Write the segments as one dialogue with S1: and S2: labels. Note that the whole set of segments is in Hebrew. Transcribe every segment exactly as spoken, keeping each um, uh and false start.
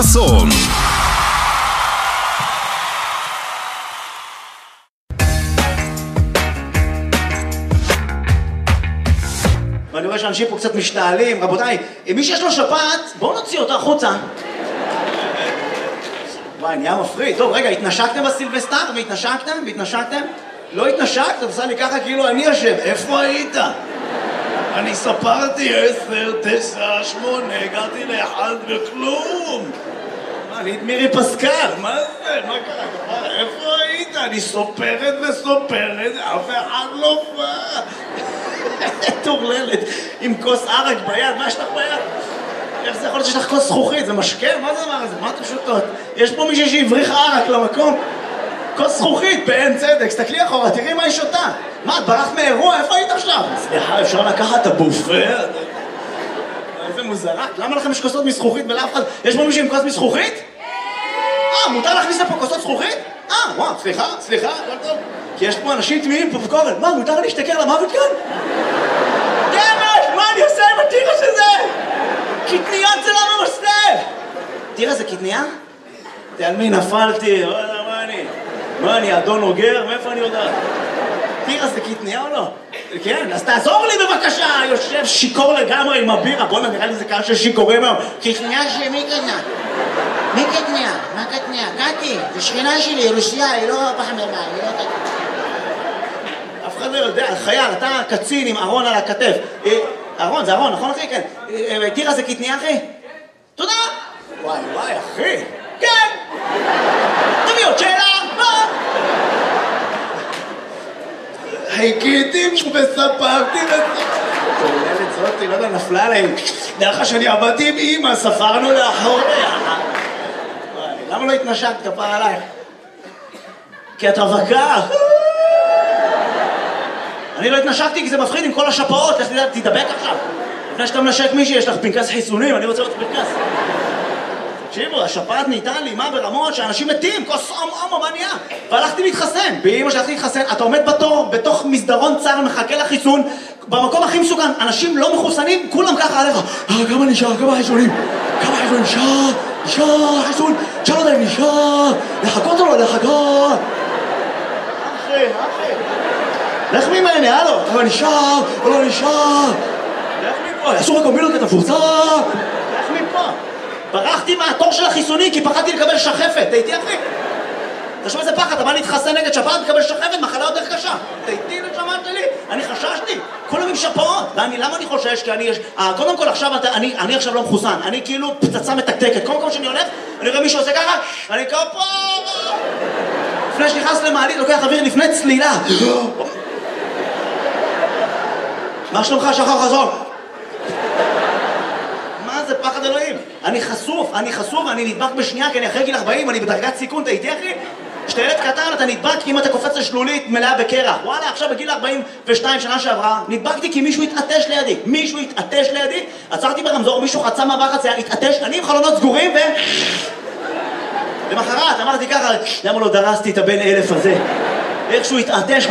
S1: חסון.
S2: ואני רואה שאנשים פה קצת משתעלים. רבותיי, מי שיש לו שפעת, בואו נוציא אותו החוצה. וואי, נהיה מפריד. טוב, רגע, התנשקתם בסילבסטר? והתנשקתם? והתנשקתם? לא התנשקת? אתה עושה לי ככה כאילו אני אשם. איפה היית? אני ספרתי עשר, תשע, שמונה, הגעתי לאחד וכלום. מה, אני את מירי פסקל, מה זה? מה קרה? איפה היית? אני סופרת וסופרת, אף אחד לא בא. תורללת, עם כוס ערק ביד, מה יש לך ביד? איך זה יכול להיות שיש לך כוס זכוכית? זה משקה? מה זה הדבר הזה? מה אתם שותות? יש פה מישהי שהבריח ערק למקום? כוס זכוכית, באין צדק, סתכלי אחורה, תראי מה היא שותה. מה, את ברחת מאירוע? איפה היית עכשיו? סליחה, אפשר לקחת את הבופה? איזה מוזרה. למה לכם יש כוסות מזכוכית ולאף אחד? יש פה מישהו עם כוס מזכוכית? אה, מותר להכניס לפה כוסות זכוכית? אה, וואו, סליחה, סליחה, הכל טוב. כי יש פה אנשים תמימים פופקורן. מה, מותר להשתכר למוות כאן? דמת, מה אני עושה עם הטירה שזה? קטניות זה לא ממסלב. טירה זה קטניה? על מי נפלתי? מה אני? מה אני, אדון אוגר? מאיפה אני יודעת? טירה זה קטניה או לא? כן, אז תעזור לי בבקשה. יושב שיקור לגמרי עם הבירה. בוא נראה לי זה קהל של שיקורים היום. קטניה שמי קטניה? מי קטניה? מה קטניה? קטי, זה שכנה שלי, רוסיה, היא לא פחממה, היא לא קטניה. אף אחד לא יודע, חייל, אתה קצין עם ארון על הכתף. ארון, זה ארון, נכון אחי? כן. טירה זה קטניה אחי? תודה. וואי וואי אחי. כן. תביא עוד שאלה. מה? חיכיתי וספרתי תוללת זאתי, לא יודע, נפלה עליהם. דרך שאני עבדתי עם אמא, ספרנו לאחור. למה לא התנשקת כפרה עלייך? כי את רווקה. אני לא התנשקתי כי זה מפחיד עם כל השפעות. לך תדבק עכשיו. לפני שאתה מנשק מישהי, יש לך פנקס חיסונים, אני רוצה עוד פנקס. תקשיבו, השפעת נהייתה לי, מה ברמות שאנשים מתים, כוס עום, מה נהיה? והלכתי להתחסן. באמא שהלכתי להתחסן, אתה עומד בתור, בתוך מסדרון צר, מחכה לחיסון, במקום הכי מסוכן, אנשים לא מחוסנים, כולם ככה עליך. אה, כמה נשאר, כמה חיסונים? כמה חיסונים? נשאר, נשאר, חיסון, נשאר אותם, נשאר, לחכות או לא לחכות? אחי, אחי. לך ממני, הלו, אבל נשאר, או לא נשאר. לך מפה, אסור הקומבינות את הפורצה. לך מפה. ברחתי מהתור של החיסוני כי פחדתי לקבל שחפת. תהייתי אחי. תשמע איזה פחד, אתה בא להתחסן נגד שפעת לקבל שחפת, מחלה יותר קשה. תהייתי לשמעת שלי. אני חששתי. כולם עם שפעות. ואני, למה אני חושש? כי אני יש... קודם כל עכשיו, אני, אני עכשיו לא מחוסן. אני כאילו פצצה מתקתקת. קודם כל שאני הולך, אני רואה מישהו עושה ככה, אני כפה. לפני שנכנס למעלית, לוקח אוויר לפני צלילה. מה שלומך, שחר חזון? מה זה פחד אלוהים? אני חשוף, אני חשוף, אני נדבק בשנייה, כי אני אחרי גיל ארבעים, אני בדרגת סיכון, אתה איתי אחי? כשאתה ילד קטן, אתה נדבק כי אם אתה קופץ לשלולית מלאה בקרח. וואלה, עכשיו בגיל ארבעים ושתיים שנה שעברה, נדבקתי כי מישהו התעטש לידי. מישהו התעטש לידי, עצרתי ברמזור, מישהו חצה מעבר חצייה, התעטש, אני עם חלונות סגורים ו... למחרת, אמרתי ככה, למה לא דרסתי את הבן אלף הזה? איכשהו התעטש...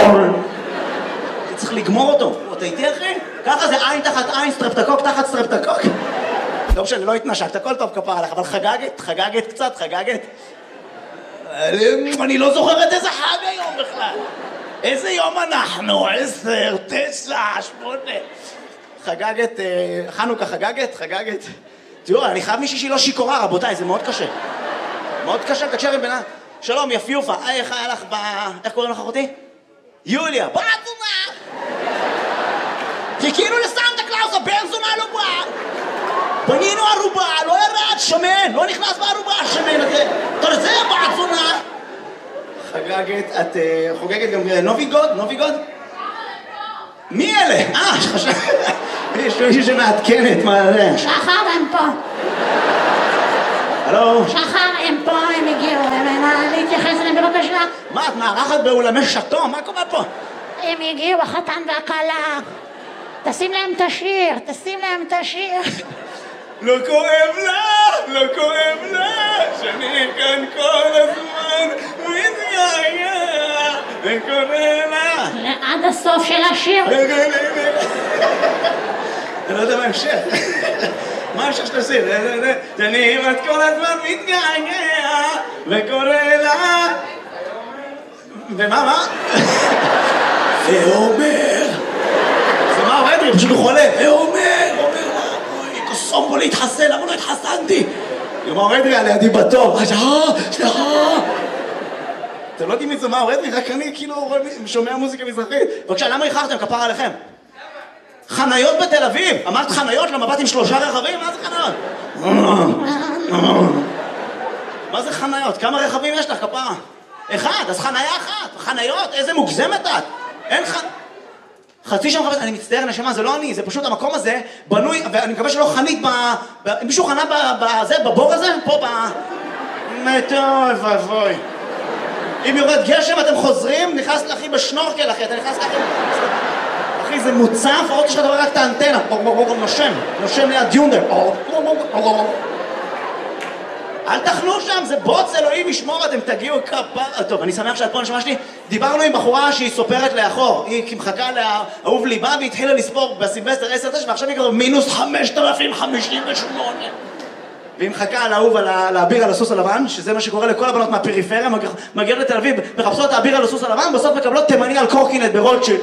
S2: צריך לגמור אותו. אתה איתי אחי? ככה זה עין תחת עין, סטרפטקוק תחת סטרפטקוק. לא משנה, לא התנשקת, הכל טוב כפרה עליך, אבל חגגת, חגגת קצת, חגגת. אני לא זוכרת איזה חג היום בכלל. איזה יום אנחנו? עשר, תשע, שמונה. חגגת, חנוכה חגגת, חגגת. תראו, אני חייב מישהי שהיא לא שיקורה, רבותיי, זה מאוד קשה. מאוד קשה, תקשר עם בינה. שלום, יפיופה. היי, איך היה לך ב... איך קוראים לך אחותי? יוליה. בת זונה! חיכינו לסנטה קלאוס, הבן זונה לא בא! בנינו ערובה, לא ירד, שמן, לא נכנס בערובה, השמן הזה. אתה זה בת זונה! חגגת, את חוגגת גם נוביגוד? נוביגוד? מי אלה? אה, שחשב... יש מישהו שמעדכנת, מה זה?
S3: שחר הם פה.
S2: הלו?
S3: שחר הם פה, הם הגיעו, הם להתייחס אליהם בבקשה.
S2: מה, את מארחת באולמי שטו? מה קורה פה?
S3: הם הגיעו, החתן והכלה. תשים להם את השיר, תשים להם את השיר.
S2: לא כואב לה, לא כואב לה, שאני כאן כל הזמן מתגעגע, וקורא לה.
S3: עד הסוף של השיר.
S2: אני לא יודע מה המשך. מה אפשר שתעשי? אני את כל הזמן מתגעגע וקורא לה... ומה, מה? ואומר... זה מה הוא אדרי? פשוט הוא חולה. ואומר, אומר, אוי, קוסום בו להתחסן, למה לא התחסנתי? יאמר אדרי על ידי בתור. אה, סליחה. אתם לא יודעים מי זה מה הוא אדרי? רק אני כאילו שומע מוזיקה מזרחית. בבקשה, למה איחרתם? כפר עליכם. חניות בתל אביב. אמרת חניות למבט עם שלושה רכבים? מה זה חניות? מה זה חניות? כמה רכבים יש לך, כפרה? אחד, אז חניה אחת. חניות, איזה מוגזמת את. אין ח... חצי שם חפש, אני מצטער נשמה, זה לא אני, זה פשוט המקום הזה בנוי, ואני מקווה שלא חנית ב... ב... מישהו חנה בזה, בבור הזה? פה ב... טוב, ואבוי. אם יורד גשם אתם חוזרים, נכנס לאחי בשנורקל אחי, אתה נכנס לאחי... אחי, זה מוצף, עוד יש לך דבר רק את האנטנה, נושם, נושם ליד יונדר. אל תחנו שם, זה בוץ, אלוהים ישמור, אתם תגיעו כפר... טוב, אני שמח שאת פה, נשמע שלי. דיברנו עם בחורה שהיא סופרת לאחור. היא מחכה לאהוב ליבה והתחילה לספור בסילבסטר עשר תשע, ועכשיו היא כבר מינוס חמשת אלפים חמישים ושמונה. והיא מחכה על האהוב, על האביר על הסוס הלבן, שזה מה שקורה לכל הבנות מהפריפריה, מגיעות לתל אביב, מחפשות האביר על הסוס הלבן, בסוף מקבלות תימני על קורקינט ברוטשילד.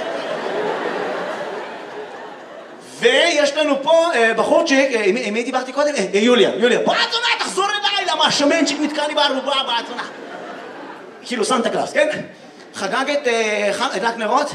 S2: ויש לנו פה בחורצ'יק, עם מי דיברתי קודם? יוליה, יוליה. בעצונה, תחזור אליי, למה השמנצ'יק נתקע לי בערובה, בעצונה. כאילו סנטה קלאוס, כן? חגגת הדלק נרות?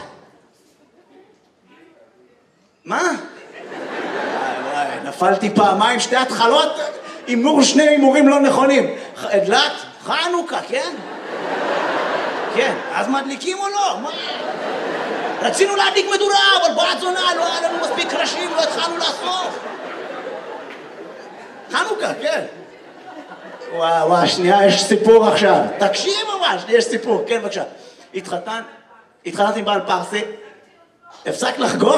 S2: מה? וואי, נפלתי פעמיים, שתי התחלות, הימור שני הימורים לא נכונים. הדלק, חנוכה, כן? כן, אז מדליקים או לא? מה? רצינו להדליק מדורה, אבל בעצונה, לא היה לנו מספיק קרשים, לא התחלנו לאסוף. חנוכה, כן. וואו, וואו, שנייה, יש סיפור עכשיו. תקשיב ממש, יש סיפור, כן, בבקשה. התחתן, התחתנת עם בעל פרסי, הפסק לחגוג.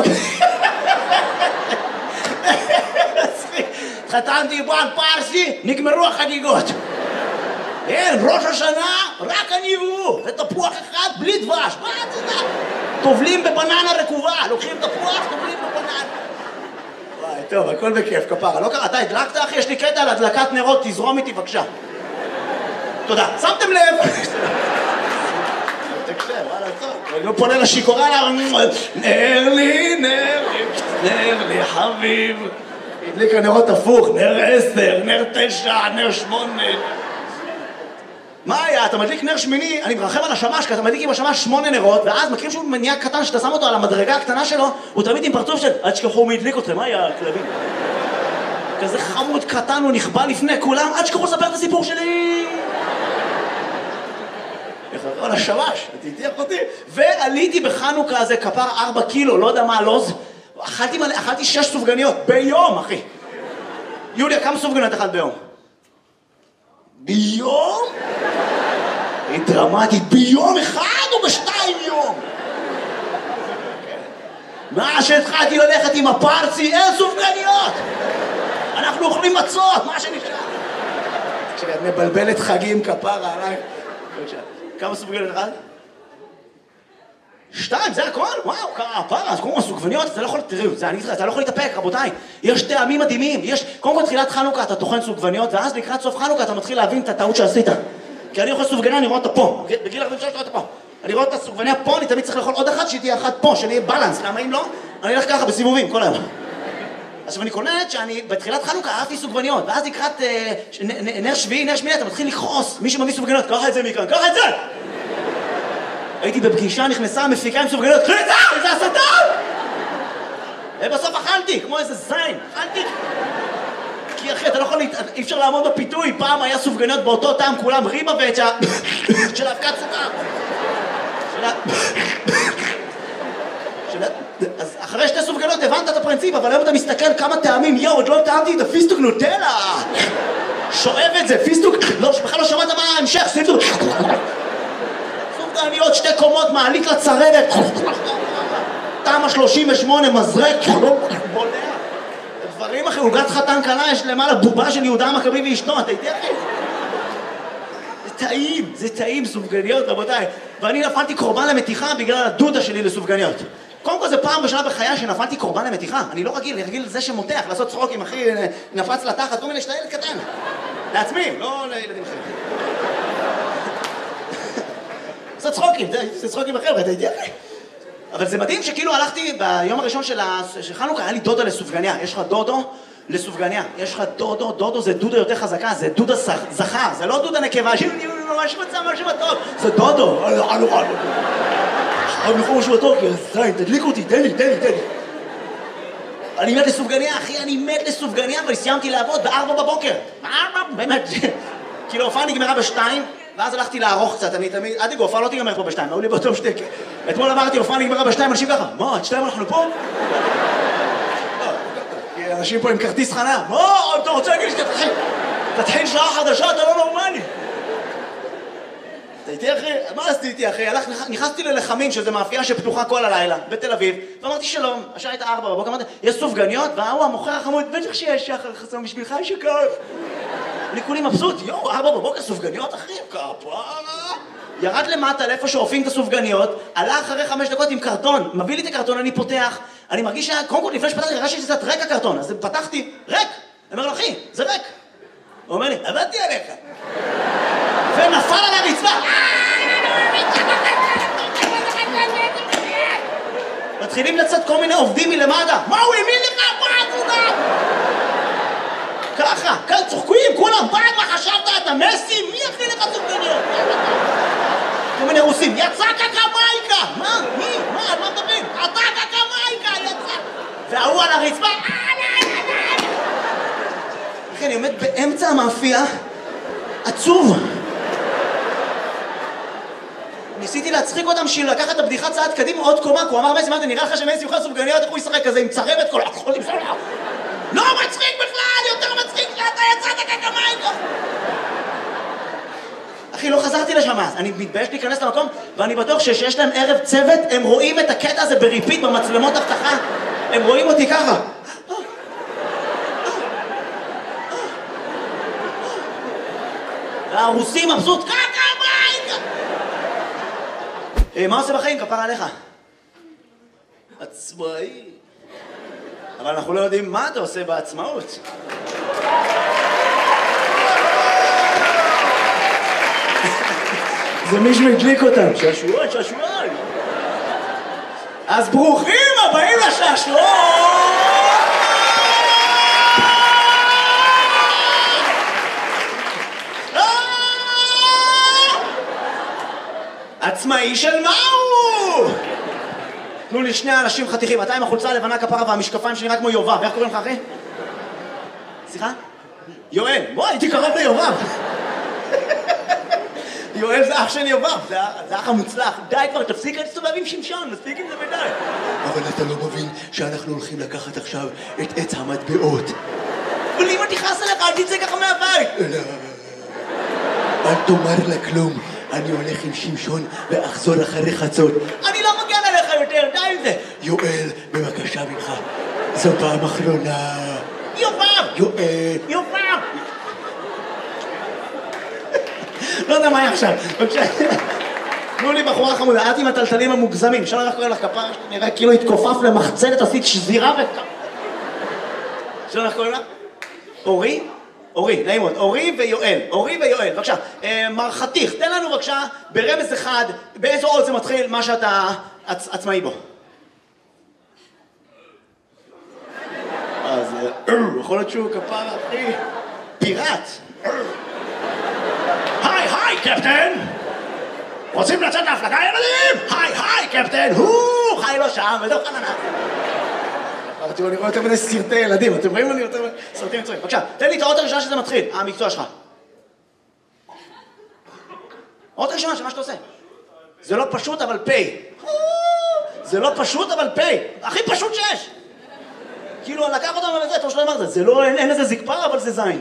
S2: התחתנתי עם בעל פרסי, נגמרו החגיגות. אין, ראש השנה, רק אני והוא, ותפוח אחד בלי דבש, מה אתה יודע? טובלים בבננה רקובה, לוקחים תפוח, טובלים בבננה. וואי, טוב, הכל בכיף, כפרה. לא קרה, אתה הדלקת, אחי? יש לי קטע על הדלקת נרות, תזרום איתי, בבקשה. תודה. שמתם לב? תקשב, וואלה, טוב. אני לא פונה לשיקורה, נר לי, נר לי, נר לי, חביב. הדליק הנרות הפוך, נר עשר, נר תשע, נר שמונה. מה היה? אתה מדליק נר שמיני, אני מרחם על השמש, כי אתה מדליק עם השמש שמונה נרות, ואז מכירים שהוא מניאק קטן שאתה שם אותו על המדרגה הקטנה שלו, הוא תמיד עם פרצוף של עד שכחו מי הדליק אתכם, מה היה הכלבים? כזה חמוד קטן, הוא נכבה לפני כולם, עד שכחו לספר את הסיפור שלי! איך על השמש, תהייתי אחותי. ועליתי בחנוכה הזה כפר ארבע קילו, לא יודע מה הלוז, אכלתי, מלא, אכלתי שש סופגניות ביום, אחי. יוליה, כמה סופגניות אכלת ביום? ביום? היא דרמטית, ביום אחד או בשתיים יום? מה שהתחלתי ללכת עם הפרצי, אין סופגניות! אנחנו אוכלים מצות, מה שנשאר? תקשיבי, את מבלבלת חגים כפרה עליי. כמה סופגניות אחד? שתיים, זה הכל? וואו, כפרה, אז קודם כל סופגניות, אתה לא יכול, תראו, זה אני אתך, אתה לא יכול להתאפק, רבותיי. יש טעמים מדהימים, יש, קודם כל תחילת חנוכה אתה טוחן סופגניות, ואז לקראת סוף חנוכה אתה מתחיל להבין את הטעות שעשית. כי אני אוכל סופגניה, אני רואה אותה פה, בגיל ארבעים ושלוש אני רואה אותה פה. אני רואה את הסופגניה פה, אני תמיד צריך לאכול עוד אחת, שהיא תהיה אחת פה, שאני אהיה בלנס, למה אם לא? אני אלך ככה בסיבובים, כל היום. אז אני קולט שאני בתחילת חנוכה אהבתי סופגניות, ואז לקראת נר שביעי, נר שמיני, אתה מתחיל לכעוס, מי שמביא סופגניות, קח את זה מכאן, קח את זה! הייתי בפגישה, נכנסה, מפיקה עם סופגניות, קחי את זה! איזה הסתה! ובסוף אכלתי, כמו איזה זין, אכלתי. כי אחי, אתה לא יכול, אי אפשר לעמוד בפיתוי, פעם היה סופגניות באותו טעם, כולם ריבה ואת של האבקת סוכר. אז אחרי שתי סופגניות הבנת את הפרינציפ, אבל היום אתה מסתכל כמה טעמים, יואו, עוד לא טעמתי את הפיסטוק נוטלה. שואב את זה, פיסטוק, בכלל לא שמעת מה ההמשך, פיסטוק. סופגניות, שתי קומות, מעלית לצרבת. טעם ה-שלושים ושמונה, מזרק, בולע. דברים אחרי, עוגת חתן קלה, יש למעלה בובה של יהודה המכבי ואשתו, אתה איתי אחי? זה טעים, זה טעים, סופגניות, רבותיי. ואני נפלתי קורבן למתיחה בגלל הדודה שלי לסופגניות. קודם כל זה פעם בשנה בחיי שנפלתי קורבן למתיחה. אני לא רגיל, אני רגיל לזה שמותח, לעשות צחוקים, אחי, נפץ לתחת, כל מיני שאתה ילד קטן. לעצמי, לא לילדים אחרים. לעשות צחוקים, זה צחוקים בחבר'ה, אתה יודע? אבל זה מדהים שכאילו הלכתי ביום הראשון של חנוכה, היה לי דודה לסופגניה. יש לך דודו לסופגניה. יש לך דודו, דודו זה דודה יותר חזקה, זה דודה זכר, זה לא דודה נקבה, שממש מצא משהו טוב. זה דודו. אני יכול משהו טוב, כי זין, תדליק אותי, תן לי, תן לי, תן לי. אני מת לסופגניה, אחי, אני מת לסופגניה, אבל סיימתי לעבוד בארבע בבוקר. בארבע, באמת. כאילו, הופעה נגמרה בשתיים, ואז הלכתי לערוך קצת, אני תמיד, עד לגוף, לא תיגמר פה בשתיים, היו לי באותו שתק. אתמול אמרתי, הופעה נגמרה בשתיים, אנשים ככה, מה, עד שתיים אנחנו פה? כי אנשים פה עם כרטיס חניה, מה, אתה רוצה להגיד לי שתתחיל? תתחיל שעה חדשה, אתה לא נורמלי. אתה איתי אחי? מה עשיתי איתי אחי? נכנסתי ללחמים, שזה מאפייה שפתוחה כל הלילה, בתל אביב, ואמרתי שלום, השעה הייתה ארבע בבוקר, אמרתי, יש סופגניות? והוא המוכר החמוד, בטח שיש שחר חסום בשבילך, יש שכף. אני כולי מבסוט, יואו, ארבע בבוקר סופגניות אחי, כפרה. ירד למטה לאיפה שאופים את הסופגניות, עלה אחרי חמש דקות עם קרטון, מביא לי את הקרטון, אני פותח, אני מרגיש שה... קודם כל לפני שפתחתי, הרגשתי שזה קצת ריק הקרטון, אז פתחתי, ריק! אני אומר לו, אחי, זה ריק. הוא אומר לי, עבדתי עליך. ונפל על הרצפה. מתחילים לצאת כל מיני עובדים מלמטה. מה הוא הביא לך? מה אתה? ככה, כאן צוחקים, כולם, פעם מה חשבת? אתה מסי? מי הכי לך סופגניות? כל מיני רוסים, יצא קקמייקה! מה? מי? מה? על מה מדברים? אתה קקמייקה! יצא! והוא על הרצפה. אחי, אני עומד באמצע המאפייה, עצוב. ניסיתי להצחיק אותם בשביל לקחת את הבדיחה צעד קדימה עוד קומה, כי הוא אמר, מסי, מה זה נראה לך שמסי יוכל סופגניות, איך הוא ישחק כזה עם צרבת כל החולים שלו? לא מצחיק בכלל, יותר מצחיק שאתה יצאת קקמייקה! אחי, לא חזרתי לשם אז, אני מתבייש להיכנס למקום, ואני בטוח שיש להם ערב צוות, הם רואים את הקטע הזה בריפיט במצלמות הבטחה, הם רואים אותי ככה. הרוסים מבסוט, קקמייקה! מה עושה בחיים? כפרה עליך. עצמאי. אבל אנחנו לא יודעים מה אתה עושה בעצמאות. זה מישהו הדליק אותם. שעשועון, שעשועון. אז ברוכים הבאים לשעשועון! עצמאי של מה הוא? תנו לי שני אנשים חתיכים, אתה עם החולצה הלבנה כפרה והמשקפיים שנראה כמו יובב, איך קוראים לך אחי? סליחה? יואל, בוא, הייתי קרוב ליובב. יואל זה אח של יובב, זה אח המוצלח. די כבר, תפסיק להסתובב עם שמשון, מספיק עם זה ודי.
S1: אבל אתה לא מבין שאנחנו הולכים לקחת עכשיו את עץ המטבעות.
S2: אבל אם אני תכעס עליך, אל תצא ככה מהבית.
S1: אל תאמר לה כלום. אני הולך עם שמשון ואחזור אחרי חצות.
S2: אני לא מגן עליך יותר, די עם זה.
S1: יואל, בבקשה ממך. זו פעם אחרונה.
S2: יובב!
S1: יואל.
S2: יובב! לא יודע מה היה עכשיו. בבקשה. תנו לי בחורה חמודה, את עם הטלטלים המוגזמים. שלא איך קוראים לך כפרה, נראה כאילו התכופף למחצלת, עשית שזירה ו... שלא איך קוראים לך? אורי? אורי, נעים מאוד, אורי ויואל, אורי ויואל, בבקשה, מר חתיך, תן לנו בבקשה ברמז אחד, באיזו עוד זה מתחיל מה שאתה עצמאי בו. אז יכול להיות שהוא כפרה, אחי, פיראט. היי, היי, קפטן! רוצים לצאת להפלגה, ילדים? היי, היי, קפטן! הוא חי לו שם, ודו חננה. תראו, אני רואה יותר מדי סרטי ילדים, אתם רואים אני יותר מדי סרטים מצויים. בבקשה, תן לי את האות הראשונה שזה מתחיל, המקצוע שלך. האות הראשונה של מה שאתה עושה. זה לא פשוט, אבל פי. זה לא פשוט, אבל פי. הכי פשוט שיש. כאילו, לקח אותם על זה, תור שלא אמרת, זה לא, אין לזה זקפר, אבל זה זין.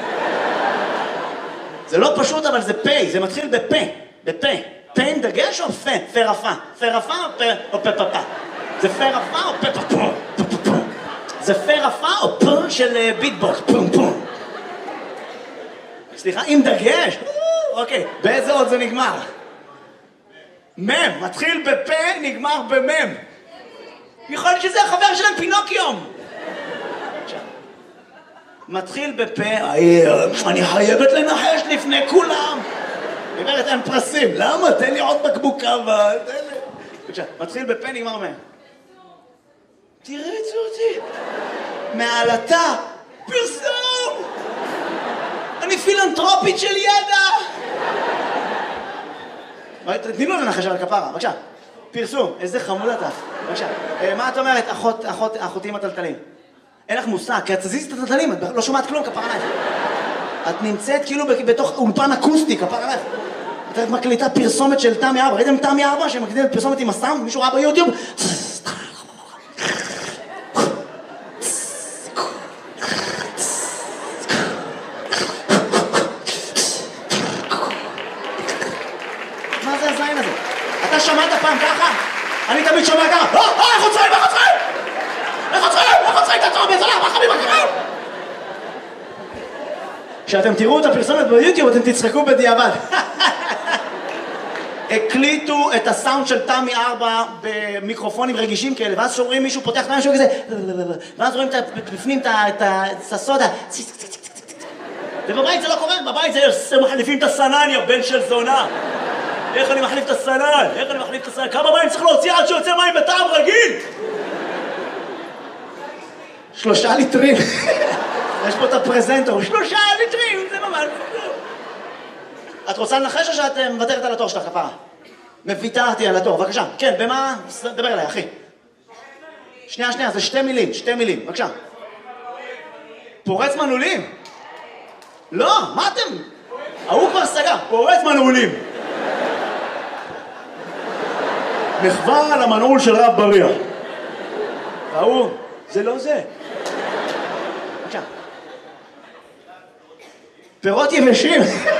S2: זה לא פשוט, אבל זה פי, זה מתחיל בפה, בפה. פה עם דגש או פה? פה רפה. פה רפה או פה או פה פפה? זה פה רפה או פה פפה? זה פה רפה או פה של ביטבוקס? פום פום. סליחה, עם דגש? אוקיי, באיזה עוד זה נגמר? מם, מתחיל בפה, נגמר במם. יכול להיות שזה החבר שלהם פינוקיום. מתחיל בפה, אני חייבת לנחש לפני כולם. היא אומרת, אין פרסים. למה? תן לי עוד בקבוק קווה, תן לי. מתחיל בפה, נגמר מהם. תרצו אותי. מעלתה, פרסום. אני פילנטרופית של ידע. תני לו לנחש על הכפרה, בבקשה. פרסום, איזה חמוד אתה. בבקשה. מה את אומרת, אחות, אחות, אחותים הטלטלים? אין לך מושג, כי את תזיזי את הטלטלים, את לא שומעת כלום, כפרה עלייך. את נמצאת כאילו בתוך אולפן אקוסטי, כפרה עלייך. את מקליטה פרסומת של תמי ארבע. ראיתם תמי ארבע שמקליטה פרסומת עם הסאונד? מישהו ראה ביוטיוב? מה זה הזין הזה? אתה שמעת פעם ככה? אני תמיד שומע ככה. אה, איך עוצרים, איך עוצרים? איך עוצרים, איך עוצרים? תעצור בזולה, מה חביב הקרב? כשאתם תראו את הפרסומת ביוטיוב, אתם תצחקו בדיעבד. הקליטו את הסאונד של תמי ארבע במיקרופונים רגישים כאלה, ואז שומעים מישהו פותח את משהו כזה, ואז רואים בפנים את הסודה. ובבית זה לא קורה, בבית זה מחליפים את הסנן, יא בן של זונה. איך אני מחליף את הסנן? איך אני מחליף את הסנן? כמה מים צריך להוציא עד שיוצא מים בטעם רגיל? שלושה ליטרים. יש פה את הפרזנטור, שלושה ליטרים, זה ממש... את רוצה לנחש או שאת מוותרת על התור שלך, כפרה? מוויתרתי על התור, בבקשה. כן, במה? דבר אליי, אחי. שנייה, שנייה, זה שתי מילים, שתי מילים, בבקשה. פורץ מנעולים? לא, מה אתם? ההוא כבר סגר, פורץ מנעולים. מחווה על המנעול של רב בריח. והוא, זה לא זה. בבקשה. פירות יבשים.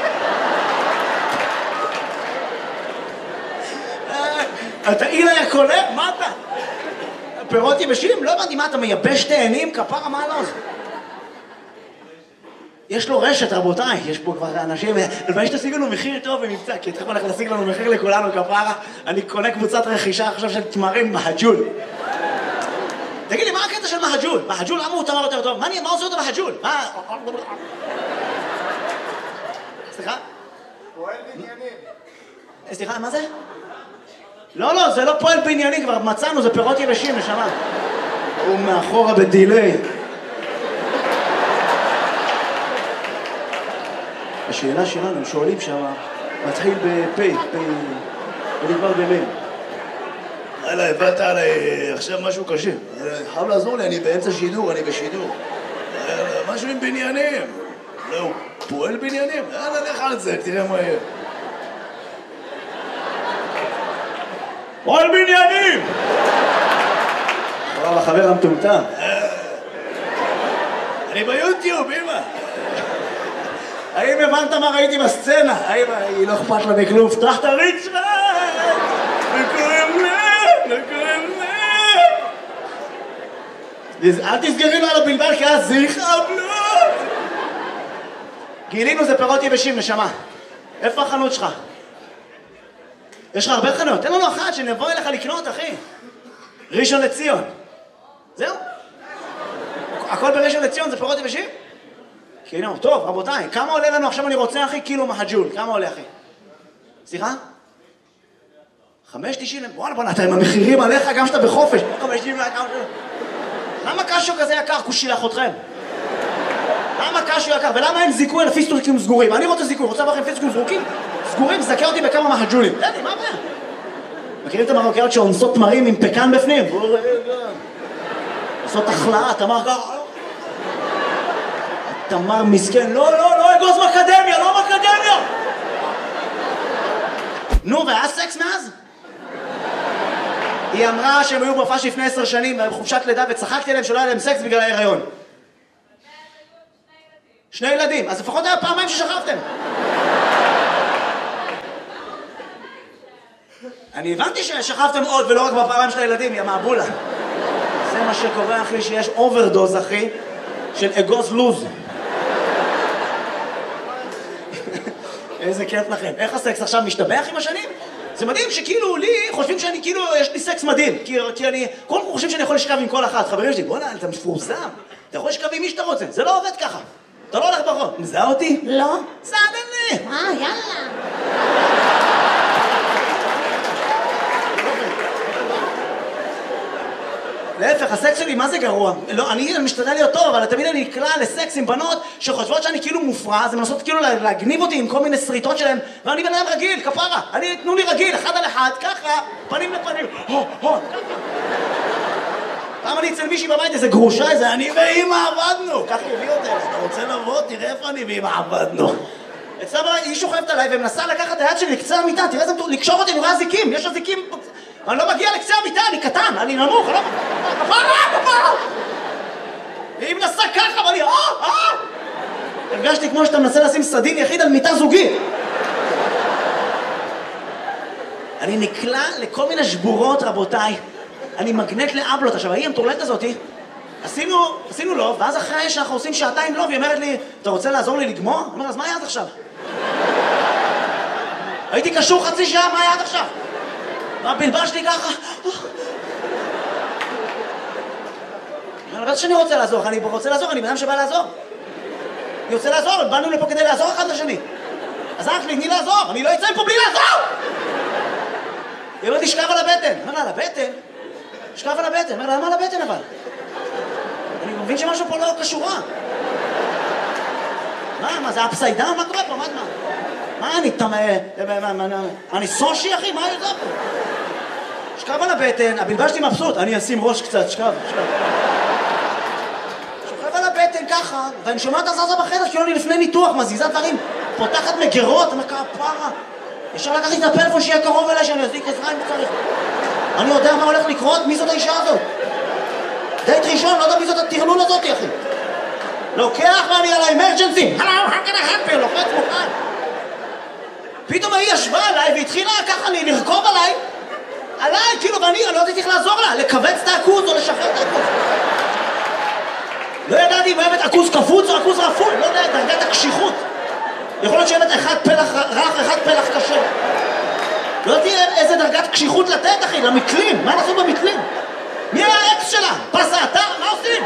S2: אתה אילה יא קולה? מה אתה? פירות יבשים? לא הבנתי, מה אתה מייבש תאנים? כפרה, מה לא זה? יש לו רשת, רבותיי, יש פה כבר אנשים, אבל שתשיג לנו מחיר טוב במבצע, כי תכף אנחנו נשיג לנו מחיר לכולנו, כפרה, אני קונה קבוצת רכישה עכשיו של תמרים מהג'ול. תגיד לי, מה הקטע של מהג'ול? מהג'ול, למה הוא תמר יותר טוב? מה עושה אותו מהג'ול? מה? סליחה?
S4: פועל בניינים.
S2: סליחה, מה זה? לא, לא, זה לא פועל בעניינים, כבר מצאנו, זה פירות יבשים, נשמה. הוא מאחורה בדילי. השאלה שלנו, שואלים שם, מתחיל בפי, פי, ונגמר במי.
S1: הלאה, הבאת עליי עכשיו משהו קשה. חייב לעזור לי, אני באמצע שידור, אני בשידור. משהו עם בניינים. לא, הוא פועל בניינים? יאללה, לך על זה, תראה מה יהיה.
S2: פועל בניינים! וואו, החבר המטומטם.
S1: אני ביוטיוב, אמא.
S2: האם הבנת מה ראיתי בסצנה? האם היא לא אכפת לה מכלום? פתח את הריץ שלך!
S1: וקוראים לה, וקוראים לה.
S2: אל תסגרי לו על הבלבל, כי אז זה יכאבלות! גילינו זה פירות יבשים, נשמה. איפה החנות שלך? יש לך הרבה חנויות, תן לנו אחת שנבוא אליך לקנות, אחי. ראשון לציון. זהו? הכל בראשון לציון זה פירות יבשים? כאילו, טוב, רבותיי, כמה עולה לנו עכשיו אני רוצה, אחי, קילו מהג'ול? כמה עולה, אחי? סליחה? חמש תשעים, וואלה, בוא נתן עם המחירים עליך גם שאתה בחופש. חמש תשעים, למה קשו כזה יקר? כושילח אתכם. למה קשו יקר? ולמה אין זיכוי על פיסטוקים סגורים? אני רוצה זיכוי, רוצה לכם פיסטוקים סגורים? סגורים, זכה אותי בכמה מהג'ולים. תן לי, מה הבעיה? מכירים את המרוקאיות שאונסות תמרים עם פקן בפנים? עושות החלאה, תמר ככה. תמר מסכן, לא, לא, לא אגוז מקדמיה, לא מקדמיה! נו, והיה סקס מאז? היא אמרה שהם היו בהופעה לפני עשר שנים, בחופשת לידה, וצחקתי עליהם שלא היה להם סקס בגלל ההיריון. שני ילדים, אז לפחות היה פעמיים ששכבתם. אני הבנתי ששכבתם עוד ולא רק בפעמיים של הילדים, יא מעבולה. זה מה שקורה, אחי, שיש אוברדוז, אחי, של אגוז לוז. איזה כיף לכם. איך הסקס עכשיו משתבח עם השנים? זה מדהים שכאילו לי חושבים שאני כאילו, יש לי סקס מדהים. כי, כי אני, כל כך חושבים שאני יכול לשכב עם כל אחת. חברים שלי, בוא'נה, אתה מפורסם. אתה יכול לשכב עם מי שאתה רוצה. זה לא עובד ככה. אתה לא הולך ברחוב. מזהה אותי?
S3: לא.
S2: סעדן לי.
S3: אה, יאללה.
S2: להפך, הסקס שלי, מה זה גרוע? לא, אני משתדל להיות טוב, אבל תמיד אני נקלע לסקס עם בנות שחושבות שאני כאילו מופרע, אז הן מנסות כאילו להגניב אותי עם כל מיני שריטות שלהם, ואני בן אדם רגיל, כפרה. אני, תנו לי רגיל, אחד על אחד, ככה, פנים לפנים. הו, הו, ככה. פעם אני אצל מישהי בבית, איזה גרושה, איזה אני ואמא עבדנו. ככה הביא אותי, אתה רוצה לבוא? תראה איפה אני ואמא עבדנו. אצלם היא שוכבת עליי ומנסה לקחת את היד שלי לקצה המיטה, תראה איזה לקשור אותי, אני רואה זיקים, יש הזיקים. אני לא מגיע לקצה המיטה, אני קטן, אני נמוך, אני לא... כפרה, כפרה! והיא מנסה ככה, ואני... אה, אה! הרגשתי כמו שאתה מנסה לשים סדין יחיד על מיטה זוגית. אני נקלע לכל מיני שבורות, רבותיי. אני מגנט לאבלות. עכשיו, ההיא המטורללת הזאתי, עשינו, עשינו לוב, ואז אחרי שאנחנו עושים שעתיים לוב, היא אומרת לי, אתה רוצה לעזור לי לגמור? אני אומר, אז מה היה עד עכשיו? הייתי קשור חצי שעה, מה היה עד עכשיו? הבלבל שלי ככה. אני לא שאני רוצה לעזור, אני רוצה לעזור, אני בן אדם שבא לעזור. אני רוצה לעזור, באנו לפה כדי לעזור אחד לשני. אז אח לי, תני לעזור, אני לא אצא מפה בלי לעזור! היא אומרת לי, שכב על הבטן. אני אומר לה, על הבטן? שכב על הבטן. אני אומר לה, למה על הבטן אבל? אני מבין שמשהו פה לא קשורה. מה, מה, זה אפסייד דאון? מה קורה פה? מה, מה? מה, אני תמה... אני סושי, אחי? מה יותר פה? שכב על הבטן, הבלבל שלי מבסוט. אני אשים ראש קצת, שכב, שכב. שוכב על הבטן ככה, ואני שומע את הזזה בחדר, כאילו אני לפני ניתוח, מזיזה דברים, פותחת מגרות, אני אומר, כפרה. ישר לקחתי את הפלאפון שיהיה קרוב אליי, שאני אזיק עזרה אם צריך. אני יודע מה הולך לקרות, מי זאת האישה הזאת? דייט ראשון, לא יודע מי זאת הטרלול הזאת, אחי. לוקח ואני על האמרג'נסי. הלו, how can I help you? לוחץ מוכן. פתאום היא ישבה עליי והתחילה ככה לי לרכוב עליי, עליי, כאילו, ואני לא יודעת איך לעזור לה, לכווץ את העכוז או לשחרר את העכוז. לא ידעתי אם אוהבת עכוז קפוץ או עכוז רפול, לא יודע, דרגת הקשיחות. יכול להיות שאוהבת אחד פלח רך, אחד פלח קשה. לא יודעתי איזה דרגת קשיחות לתת, אחי, למתלים. מה נעשו במתלים? מי היה האקס שלה? פס האתר? מה עושים?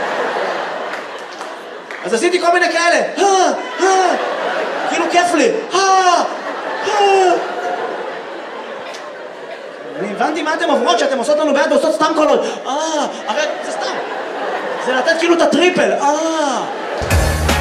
S2: אז עשיתי כל מיני כאלה. כאילו כיף לי. אני הבנתי מה אתם עוברות, שאתם עושות לנו ביד ועושות סתם קולות. אה, הרי זה סתם. זה לתת כאילו את הטריפל. אה.